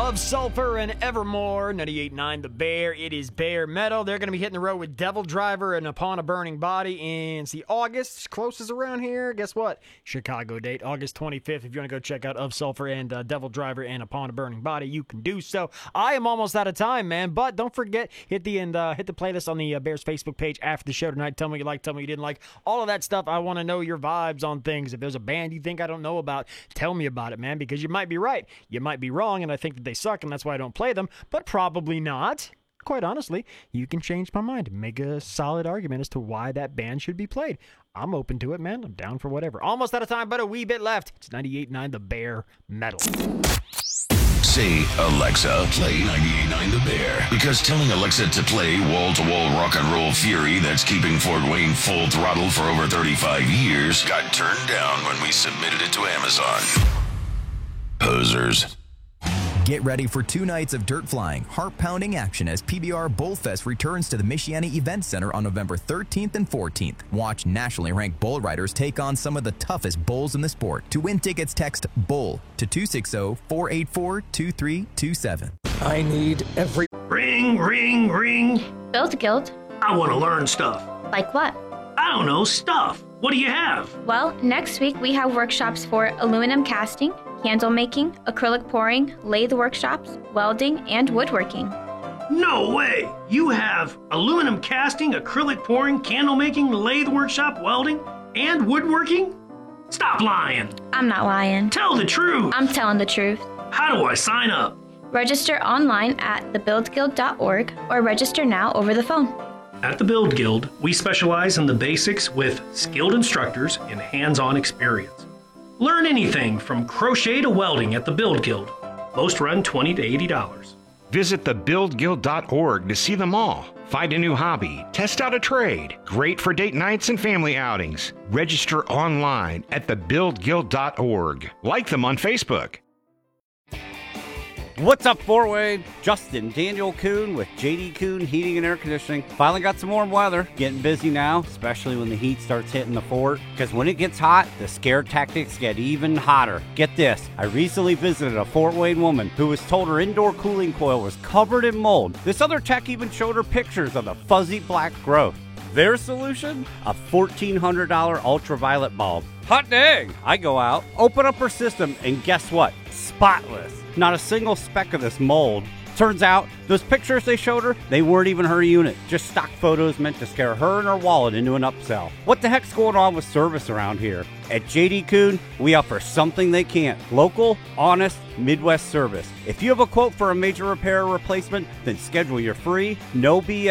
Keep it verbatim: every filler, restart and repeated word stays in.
Of Sulfur and Evermore, ninety-eight point nine The Bear. It is Bear Metal. They're going to be hitting the road with Devil Driver and Upon a Burning Body in, see, August. Closest around here. Guess what? Chicago date, August twenty-fifth. If you want to go check out Of Sulfur and uh, Devil Driver and Upon a Burning Body, you can do so. I am almost out of time, man, but don't forget, hit the and uh, hit the playlist on the uh, Bears Facebook page after the show tonight. Tell me what you like, tell me what you didn't like. All of that stuff. I want to know your vibes on things. If there's a band you think I don't know about, tell me about it, man, because you might be right. You might be wrong, and I think that they suck, and that's why I don't play them, but probably not. Quite honestly, you can change my mind and make a solid argument as to why that band should be played. I'm open to it, man. I'm down for whatever. Almost out of time, but a wee bit left. It's ninety-eight point nine The Bear Metal. Say, Alexa, play ninety-eight point nine The Bear. Because telling Alexa to play wall-to-wall rock and roll fury that's keeping Fort Wayne full throttle for over thirty-five years got turned down when we submitted it to Amazon. Posers. Get ready for two nights of dirt-flying, heart-pounding action as P B R Bullfest returns to the Michiana Event Center on November thirteenth and fourteenth. Watch nationally ranked bull riders take on some of the toughest bulls in the sport. To win tickets, text BULL to two six zero, four eight four, two three two seven. I need every... Ring, ring, ring. Build Guild. I want to learn stuff. Like what? I don't know, stuff. What do you have? Well, next week we have workshops for aluminum casting, candle making, acrylic pouring, lathe workshops, welding, and woodworking. No way! You have aluminum casting, acrylic pouring, candle making, lathe workshop, welding, and woodworking? Stop lying! I'm not lying. Tell the truth! I'm telling the truth. How do I sign up? Register online at the build guild dot org or register now over the phone. At the Build Guild, we specialize in the basics with skilled instructors and hands-on experience. Learn anything from crochet to welding at the Build Guild. Most run twenty to eighty dollars. Visit the build guild dot org to see them all. Find a new hobby, test out a trade. Great for date nights and family outings. Register online at the build guild dot org. Like them on Facebook. What's up, Fort Wayne? Justin Daniel Kuhn with J D Kuhn Heating and Air Conditioning. Finally got some warm weather. Getting busy now, especially when the heat starts hitting the fort. Because when it gets hot, the scare tactics get even hotter. Get this, I recently visited a Fort Wayne woman who was told her indoor cooling coil was covered in mold. This other tech even showed her pictures of the fuzzy black growth. Their solution? A fourteen hundred dollars ultraviolet bulb. Hot dang! I go out, open up her system, and guess what? Spotless. Not a single speck of this mold. Turns out, those pictures they showed her, they weren't even her unit. Just stock photos meant to scare her and her wallet into an upsell. What the heck's going on with service around here? At J D Kuhn, we offer something they can't. Local, honest, Midwest service. If you have a quote for a major repair or replacement, then schedule your free, no B S